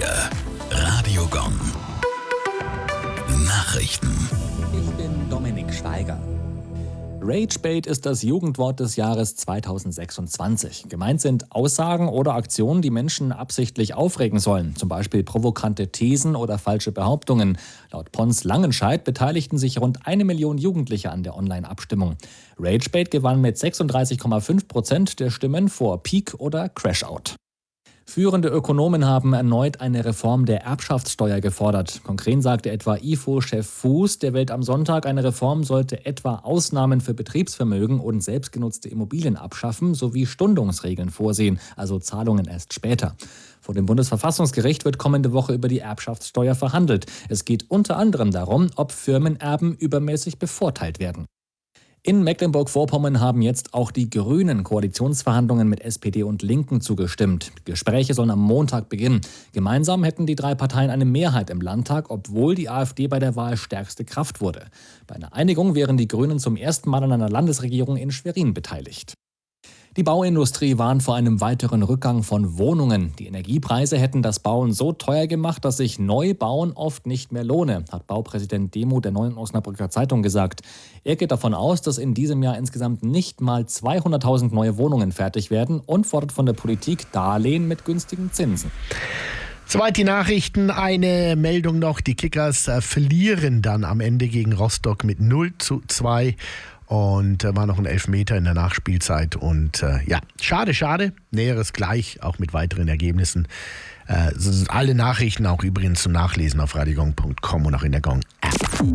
hier Radio Gong. Nachrichten. Ich bin Dominik Schweiger. Ragebait ist das Jugendwort des Jahres 2026. Gemeint sind Aussagen oder Aktionen, die Menschen absichtlich aufregen sollen. Zum Beispiel provokante Thesen oder falsche Behauptungen. Laut Pons Langenscheidt beteiligten sich rund 1 Million Jugendliche an der Online-Abstimmung. Ragebait gewann mit 36,5% der Stimmen vor Peak oder Crashout. Führende Ökonomen haben erneut eine Reform der Erbschaftssteuer gefordert. Konkret sagte etwa IFO-Chef Fuß der Welt am Sonntag, eine Reform sollte etwa Ausnahmen für Betriebsvermögen und selbstgenutzte Immobilien abschaffen sowie Stundungsregeln vorsehen, also Zahlungen erst später. Vor dem Bundesverfassungsgericht wird kommende Woche über die Erbschaftssteuer verhandelt. Es geht unter anderem darum, ob Firmenerben übermäßig bevorteilt werden. In Mecklenburg-Vorpommern haben jetzt auch die Grünen Koalitionsverhandlungen mit SPD und Linken zugestimmt. Die Gespräche sollen am Montag beginnen. Gemeinsam hätten die drei Parteien eine Mehrheit im Landtag, obwohl die AfD bei der Wahl stärkste Kraft wurde. Bei einer Einigung wären die Grünen zum ersten Mal an einer Landesregierung in Schwerin beteiligt. Die Bauindustrie warnt vor einem weiteren Rückgang von Wohnungen. Die Energiepreise hätten das Bauen so teuer gemacht, dass sich Neubauen oft nicht mehr lohne, hat Baupräsident Demo der Neuen Osnabrücker Zeitung gesagt. Er geht davon aus, dass in diesem Jahr insgesamt nicht mal 200.000 neue Wohnungen fertig werden und fordert von der Politik Darlehen mit günstigen Zinsen. Soweit die Nachrichten. Eine Meldung noch. Die Kickers verlieren dann am Ende gegen Rostock mit 0:2. Und war noch ein Elfmeter in der Nachspielzeit. Und schade. Näheres gleich, auch mit weiteren Ergebnissen. Alle Nachrichten auch übrigens zum Nachlesen auf radiogong.com und auch in der Gong-App.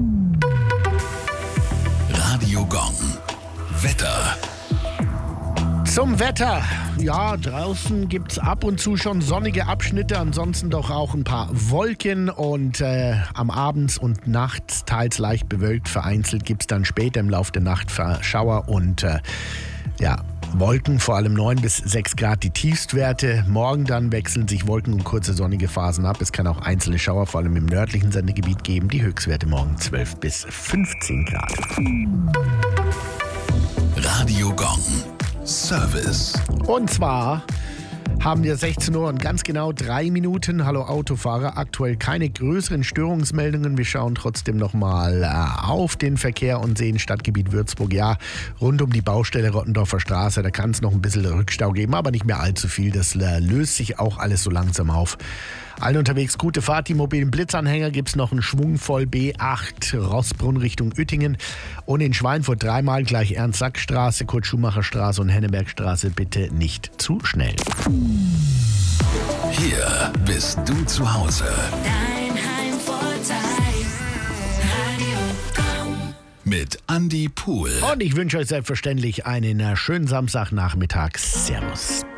Radio Gong. Wetter. Zum Wetter. Ja, draußen gibt es ab und zu schon sonnige Abschnitte, ansonsten doch auch ein paar Wolken und am Abend und nachts teils leicht bewölkt. Vereinzelt gibt es dann später im Laufe der Nacht Schauer und Wolken, vor allem 9 bis 6 Grad die Tiefstwerte. Morgen dann wechseln sich Wolken und kurze sonnige Phasen ab. Es kann auch einzelne Schauer, vor allem im nördlichen Sendegebiet geben. Die Höchstwerte morgen 12 bis 15 Grad. Radio Gong. Service. Und zwar haben wir 16 Uhr und ganz genau 3 Minuten. Hallo Autofahrer, aktuell keine größeren Störungsmeldungen. Wir schauen trotzdem nochmal auf den Verkehr und sehen Stadtgebiet Würzburg. Ja, rund um die Baustelle Rottendorfer Straße, da kann es noch ein bisschen Rückstau geben, aber nicht mehr allzu viel. Das löst sich auch alles so langsam auf. Allen unterwegs gute Fahrt. Die mobilen Blitzanhänger gibt es noch einen schwungvoll B8 Rossbrunn Richtung Uettingen und in Schweinfurt dreimal gleich Ernst-Sack-Straße, Kurt-Schumacher-Straße und Hennebergstraße bitte nicht zu schnell. Hier bist du zu Hause. Dein Heimvorteil. Radio Gong. Mit Andi Pohl. Und ich wünsche euch selbstverständlich einen schönen Samstagnachmittag. Servus.